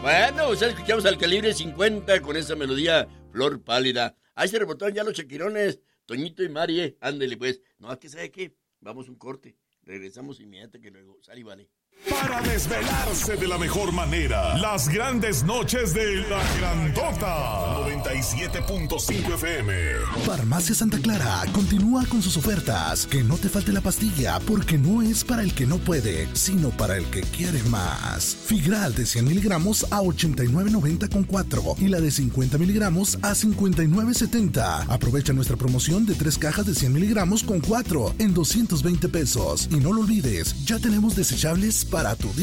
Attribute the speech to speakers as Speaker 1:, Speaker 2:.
Speaker 1: Bueno, ya escuchamos al Calibre 50 con esa melodía Flor Pálida. Ahí se rebotaron ya los Chaquirones, Toñito y Mari, ándele pues. No, es que ¿sabe qué? Vamos un corte, regresamos inmediatamente que luego sale y vale.
Speaker 2: Para desvelarse de la mejor manera, las grandes noches de La Grandota. 97.5 FM.
Speaker 3: Farmacia Santa Clara continúa con sus ofertas. Que no te falte la pastilla, porque no es para el que no puede, sino para el que quiere más. Figral de 100 miligramos a 89.90 con 4 y la de 50 miligramos a 59.70. Aprovecha nuestra promoción de 3 cajas de 100 miligramos con 4 en 220 pesos. Y no lo olvides, ya tenemos desechables para tu día.